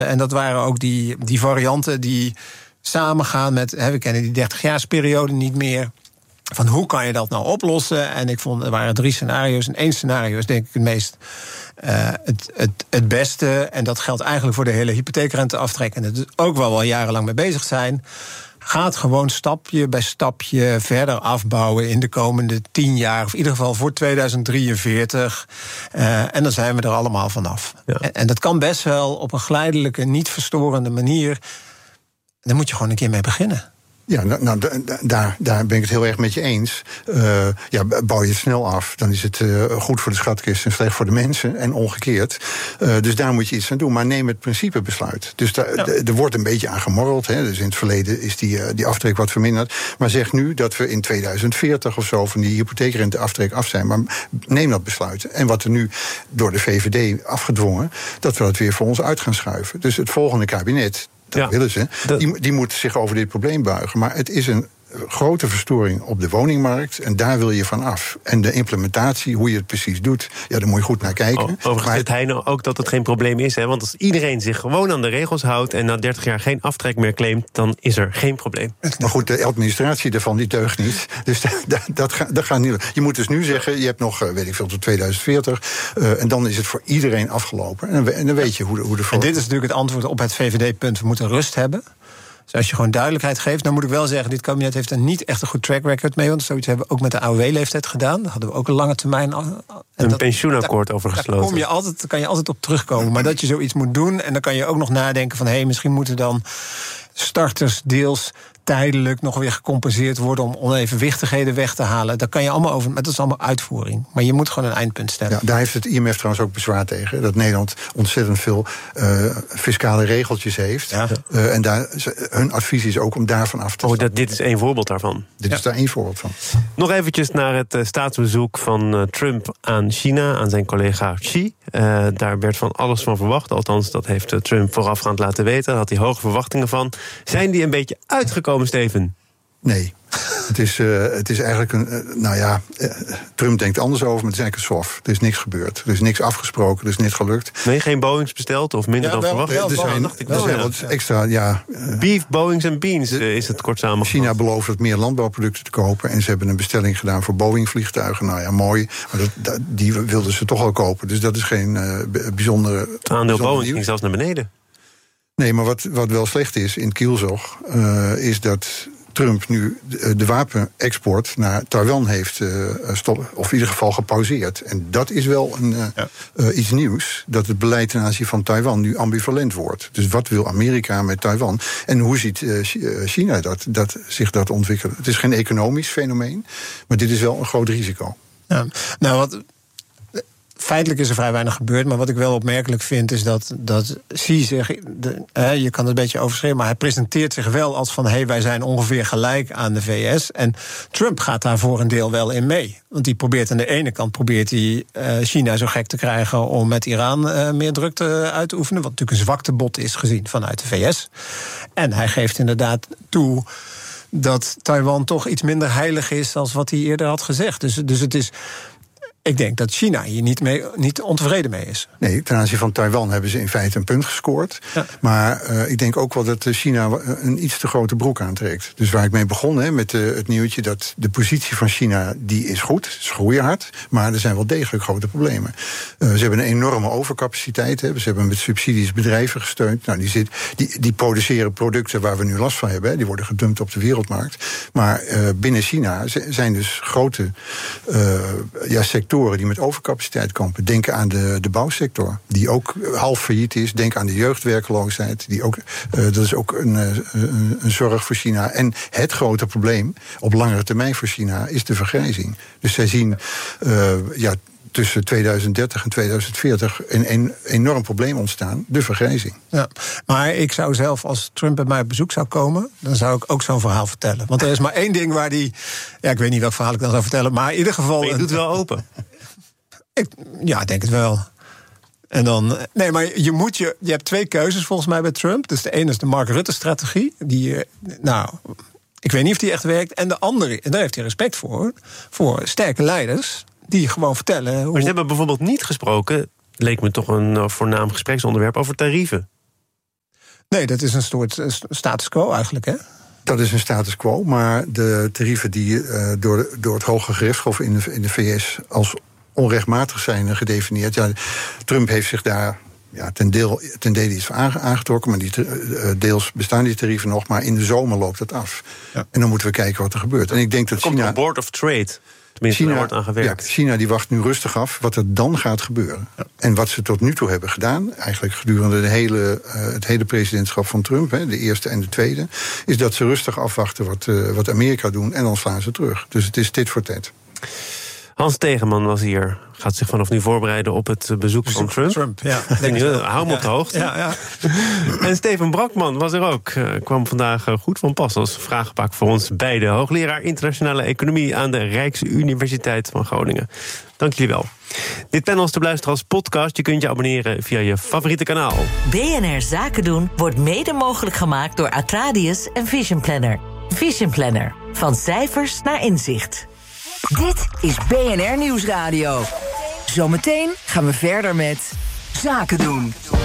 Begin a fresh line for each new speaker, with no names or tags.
En dat waren ook die varianten die samengaan met, we kennen die 30-jaarsperiode niet meer. Van hoe kan je dat nou oplossen? En ik vond, er waren 3 scenario's. En 1 scenario is denk ik het meest het beste. En dat geldt eigenlijk voor de hele hypotheekrenteaftrek. En dat is ook wel jarenlang mee bezig zijn. Gaat gewoon stapje bij stapje verder afbouwen in de komende 10 jaar. Of in ieder geval voor 2043. En dan zijn we er allemaal vanaf. Ja. En dat kan best wel op een geleidelijke, niet verstorende manier. Daar moet je gewoon een keer mee beginnen.
Ja, daar ben ik het heel erg met je eens. Bouw je het snel af, dan is het goed voor de schatkist en slecht voor de mensen. En omgekeerd. Dus daar moet je iets aan doen. Maar neem het principebesluit. Dus er wordt een beetje aan gemorreld. Hè. Dus in het verleden is die aftrek wat verminderd. Maar zeg nu dat we in 2040 of zo van die hypotheekrenteaftrek af zijn. Maar neem dat besluit. En wat er nu door de VVD afgedwongen, dat we dat weer voor ons uit gaan schuiven. Dus het volgende kabinet, dat willen ze. Die moet zich over dit probleem buigen. Maar het is een grote verstoring op de woningmarkt. En daar wil je van af. En de implementatie, hoe je het precies doet, daar moet je goed naar kijken.
Overigens zegt hij nou ook dat het geen probleem is. Hè? Want als iedereen zich gewoon aan de regels houdt en na 30 jaar geen aftrek meer claimt, dan is er geen probleem.
Maar goed, de administratie daarvan, die deugt niet. Dus dat gaat niet. Je moet dus nu zeggen, je hebt nog, tot 2040. En dan is het voor iedereen afgelopen. En dan weet je hoe de
En dit is natuurlijk het antwoord op het VVD-punt. We moeten rust hebben. Dus als je gewoon duidelijkheid geeft, dan moet ik wel zeggen, dit kabinet heeft er niet echt een goed track record mee. Want zoiets hebben we ook met de AOW-leeftijd gedaan. Daar hadden we ook een lange termijn.
Een pensioenakkoord over gesloten.
Daar kan je altijd op terugkomen. Maar dat je zoiets moet doen. En dan kan je ook nog nadenken van, misschien moeten dan starters deels tijdelijk nog weer gecompenseerd worden om onevenwichtigheden weg te halen. Daar kan je allemaal over, maar dat is allemaal uitvoering. Maar je moet gewoon een eindpunt stellen.
Ja, daar heeft het IMF trouwens ook bezwaar tegen. Dat Nederland ontzettend veel fiscale regeltjes heeft. Ja. En hun advies is ook om daarvan af te stappen.
Dit is één voorbeeld daarvan.
Dit is daar één voorbeeld van.
Nog eventjes naar het staatsbezoek van Trump aan China, aan zijn collega Xi. Daar werd van alles van verwacht. Althans, dat heeft Trump voorafgaand laten weten. Daar had hij hoge verwachtingen van. Zijn die een beetje uitgekomen, Steven?
Nee. Het is eigenlijk Trump denkt anders over, maar het is eigenlijk een soft. Er is niks gebeurd. Er is niks afgesproken, er is niet gelukt.
Nee, geen Boeings besteld of minder dan verwacht?
Er zijn wat extra,
Beef, Boeings en Beans is het kort samengevat.
China belooft wat meer landbouwproducten te kopen. En ze hebben een bestelling gedaan voor Boeing-vliegtuigen. Nou ja, mooi. Maar die wilden ze toch al kopen. Dus dat is geen bijzondere.
Het aandeel Boeing ging zelfs naar beneden.
Nee, maar wat wel slecht is in het kielzog, is dat Trump nu de wapenexport naar Taiwan heeft of in ieder geval gepauzeerd. En dat is wel iets nieuws, dat het beleid ten aanzien van Taiwan nu ambivalent wordt. Dus wat wil Amerika met Taiwan? En hoe ziet China zich dat ontwikkelen? Het is geen economisch fenomeen, maar dit is wel een groot risico.
Ja, feitelijk is er vrij weinig gebeurd, maar wat ik wel opmerkelijk vind is dat Xi zich, je kan het een beetje overschreeuwen, maar hij presenteert zich wel als van wij zijn ongeveer gelijk aan de VS. En Trump gaat daar voor een deel wel in mee. Want die probeert aan de ene kant China zo gek te krijgen om met Iran meer druk uit te oefenen, wat natuurlijk een zwaktebod is gezien vanuit de VS. En hij geeft inderdaad toe dat Taiwan toch iets minder heilig is dan wat hij eerder had gezegd. Dus het is. Ik denk dat China hier niet ontevreden mee is.
Nee, ten aanzien van Taiwan hebben ze in feite een punt gescoord. Ja. Maar ik denk ook wel dat China een iets te grote broek aantrekt. Dus waar ik mee begon met het nieuwtje, dat de positie van China, die is goed, is groeihard, maar er zijn wel degelijk grote problemen. Ze hebben een enorme overcapaciteit. Ze hebben met subsidies bedrijven gesteund. Nou, die produceren producten waar we nu last van hebben. Die worden gedumpt op de wereldmarkt. Maar binnen China zijn dus grote sectoren die met overcapaciteit kampen. Denk aan de bouwsector, die ook half failliet is. Denk aan de jeugdwerkeloosheid. Dat is ook een zorg voor China. En het grote probleem op langere termijn voor China is de vergrijzing. Dus zij zien tussen 2030 en 2040 een enorm probleem ontstaan, de vergrijzing.
Ja, maar ik zou zelf, als Trump bij mij op bezoek zou komen, dan zou ik ook zo'n verhaal vertellen. Want er is maar één ding waar die, ik weet niet welk verhaal ik dan zou vertellen, maar in ieder geval.
Maar je doet wel open.
Ik denk het wel. En dan, maar je hebt 2 keuzes volgens mij bij Trump. Dus de ene is de Mark Rutte-strategie, die, ik weet niet of die echt werkt. En de andere, en daar heeft hij respect voor sterke leiders die gewoon vertellen.
Maar ze hebben bijvoorbeeld niet gesproken, leek me toch een voornaam gespreksonderwerp, over tarieven.
Nee, dat is een soort status quo eigenlijk, hè?
Dat is een status quo, maar de tarieven die door het Hoge Gerechtshof in de VS als onrechtmatig zijn gedefinieerd. Ja, Trump heeft zich daar ten dele iets aangetrokken, maar deels bestaan die tarieven nog, maar in de zomer loopt het af. Ja. En dan moeten we kijken wat er gebeurt. En ik denk dat
China... komt een Board of Trade. Tenminste, daar wordt aan gewerkt.
Ja, China die wacht nu rustig af wat er dan gaat gebeuren. Ja. En wat ze tot nu toe hebben gedaan, eigenlijk gedurende het hele presidentschap van Trump, de eerste en de tweede, is dat ze rustig afwachten wat Amerika doen en dan slaan ze terug. Dus het is tit voor tat.
Hans Tegenman was hier. Gaat zich vanaf nu voorbereiden op het bezoek van Trump.
Ja.
Hou hem op de hoogte.
Ja.
En Steven Brakman was er ook. Kwam vandaag goed van pas als vraagpak voor ons beiden. Hoogleraar internationale economie aan de Rijksuniversiteit van Groningen. Dank jullie wel. Dit panel is te beluisteren als podcast. Je kunt je abonneren via je favoriete kanaal.
BNR Zaken doen wordt mede mogelijk gemaakt door Atradius en Vision Planner. Vision Planner. Van cijfers naar inzicht.
Dit is BNR Nieuwsradio. Zometeen gaan we verder met Zaken doen.